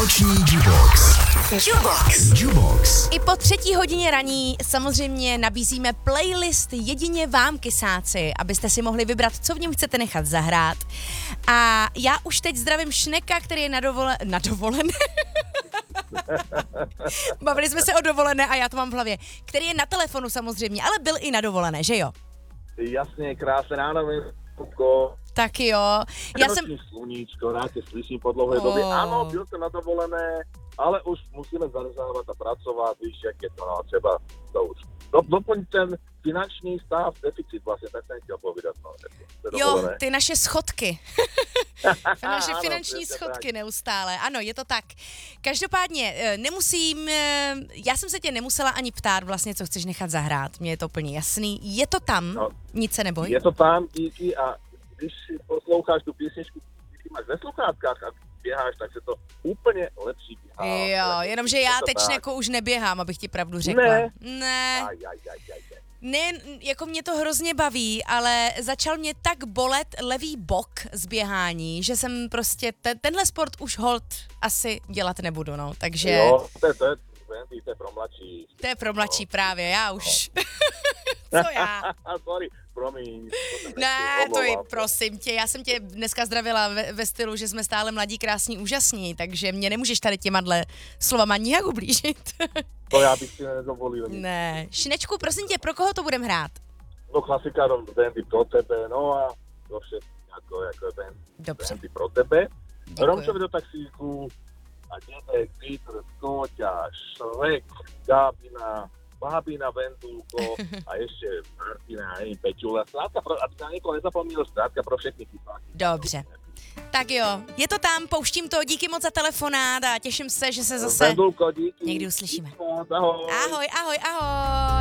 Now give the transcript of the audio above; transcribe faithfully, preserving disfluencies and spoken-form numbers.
Noční Jubox. Jubox. Jubox. I po třetí hodině raní samozřejmě nabízíme playlist jedině vám, kysáci, abyste si mohli vybrat, co v něm chcete nechat zahrát. A já už teď zdravím Šneka, který je na, dovole... na dovolené. Bavili jsme se o dovolené a já to mám v hlavě. Který je na telefonu samozřejmě, ale byl i na dovolené, že jo? Jasně, krásné ráno, Kupko. Tak jo. Já jsem... sluníčko, rád tě slyším po dlouhé oh. době. Ano, byl jsem na dovolené, ale už musíme zarezávat a pracovat, víš, jak je to, no, třeba to už. Do, doplň ten finanční stav, deficit vlastně, tak jsem chtěl povídat, no. Jo, ty naše schodky. naše ano, finanční schodky tak. Neustále, ano, je to tak. Každopádně, nemusím, já jsem se tě nemusela ani ptát vlastně, co chceš nechat zahrát, mně je to úplně jasný. Je to tam, no, nic se neboj. Je to tam, díky, a když si posloucháš tu písničku, když máš ve sluchátkách a běháš, tak se to úplně lepší běhá. Jo, jenomže já teď jako už neběhám, abych ti pravdu řekla. Ne. Ne. Aj, aj, aj, aj, aj. Ne, jako mě to hrozně baví, ale začal mě tak bolet levý bok z běhání, že jsem prostě, te, tenhle sport už hold asi dělat nebudu, no, takže... Jo, to je, to je, to je pro mladší. To je pro mladší no. Právě, já už. Co já? Sorry, promiň. Ne, to je, prosím tě, já jsem tě dneska zdravila ve, ve stylu, že jsme stále mladí, krásní, úžasní, takže mě nemůžeš tady těmadle slovama nijak ublížit. To já bych si nedovolil. Ne. Šinečku, prosím tě, pro koho to budem hrát? No klasika, Bandy pro tebe, no a to všetko, jako, jako Bandy pro tebe. Romčovi do taxíku a Dědek, Peter, Skoťa, Šrek, Gábina, Bábina, Vendulko a ještě Martina, hej, Peťula. Zkrátka, pro, aby sa niekoho nezapomněl, zkrátka pro všechny kysáky. Dobře. Tak jo, je to tam, pouštím to, díky moc za telefonát a těším se, že se zase Vendulko, díky. někdy uslyšíme. Ahoj. Ahoj, ahoj, ahoj.